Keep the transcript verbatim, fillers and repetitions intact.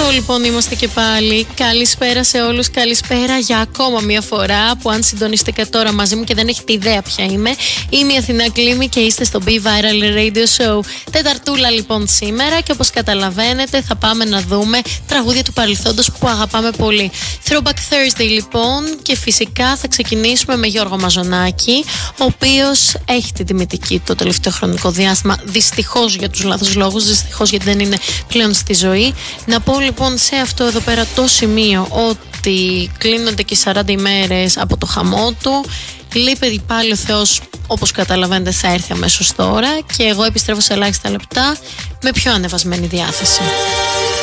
Εδώ λοιπόν είμαστε και πάλι. Καλησπέρα σε όλους, καλησπέρα για ακόμα μια φορά που αν συντονιστείτε τώρα μαζί μου και δεν έχετε ιδέα ποια είμαι, είμαι η Αθηνά Κλίμη και είστε στο Be Viral Radio Show. Τεταρτούλα λοιπόν σήμερα και όπως καταλαβαίνετε θα πάμε να δούμε τραγούδια του παρελθόντος που αγαπάμε πολύ. Throwback Thursday λοιπόν και φυσικά θα ξεκινήσουμε με Γιώργο Μαζονάκη, ο οποίος έχει την τιμητική το τελευταίο χρονικό διάστημα, δυστυχώς για τους λάθος λόγους, δυστυχώς γιατί δεν είναι πλέον στη ζωή. Να πω λοιπόν σε αυτό εδώ πέρα το σημείο ότι κλείνονται και σαράντα ημέρες από το χαμό του. Λείπει πάλι ο Θεός, όπως καταλαβαίνετε θα έρθει αμέσως τώρα και εγώ επιστρέφω σε ελάχιστα λεπτά με πιο ανεβασμένη διάθεση.